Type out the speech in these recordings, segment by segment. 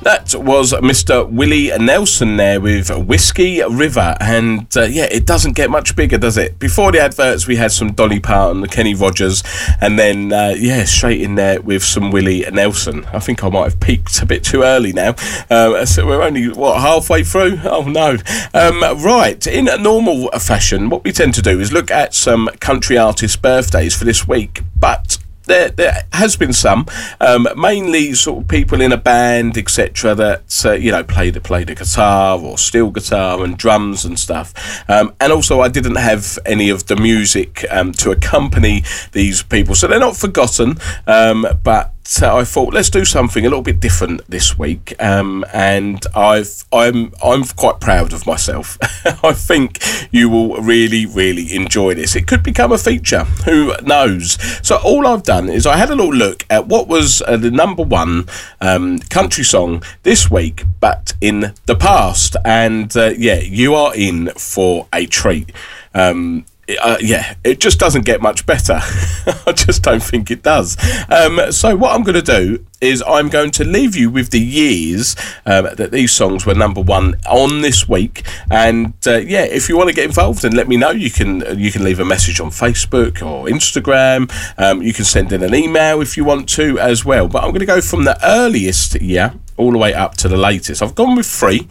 That was Mr. Willie Nelson there with Whiskey River, and it doesn't get much bigger, does it? Before the adverts, we had some Dolly Parton, Kenny Rogers, and then straight in there with some Willie Nelson. I think I might have peaked a bit too early now, so we're only halfway through. Oh no! Right, in a normal fashion, what we tend to do is look at some country artists' birthdays for this week, but there has been some, mainly sort of people in a band, etc., that played the guitar or steel guitar and drums and stuff. And also, I didn't have any of the music to accompany these people, so they're not forgotten. But I thought, let's do something a little bit different this week, and I'm quite proud of myself. I think you will really, really enjoy this. It could become a feature, who knows? So all I've done is I had a little look at what was the number one country song this week, but in the past, and you are in for a treat. It just doesn't get much better. I just don't think it does. So what I'm going to do is I'm going to leave you with the years that these songs were number one on this week. And if you want to get involved and let me know, you can leave a message on Facebook or Instagram. You can send in an email if you want to as well. But I'm going to go from the earliest year all the way up to the latest. I've gone with three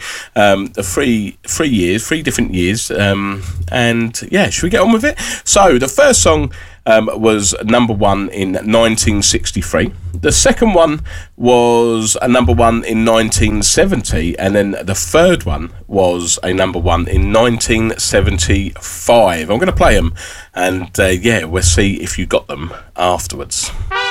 different years. Should we get on with it? So the first song was number one in 1963. The second one was a number one in 1970, and then the third one was a number one in 1975. I'm going to play them, and we'll see if you got them afterwards.